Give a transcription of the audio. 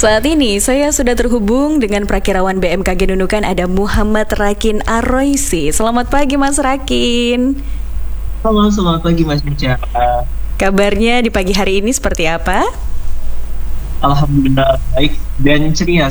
Saat ini saya sudah terhubung dengan Prakirawan BMKG Nunukan, ada Muhammad Rakin Aroisi. Selamat pagi Mas Rakin. Halo, selamat pagi Mas Ica. Kabarnya di pagi hari ini seperti apa? Alhamdulillah baik dan ceria